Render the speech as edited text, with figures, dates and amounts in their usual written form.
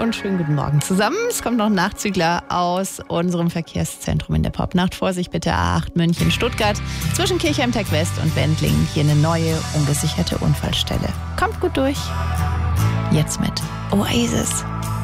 und schönen guten Morgen zusammen. Es kommt noch ein Nachzügler aus unserem Verkehrszentrum in der Popnacht. Vorsicht bitte A8 München, Stuttgart. Zwischen Kirchheim-Tech West und Wendlingen hier eine neue, ungesicherte Unfallstelle. Kommt gut durch. Jetzt mit Oasis.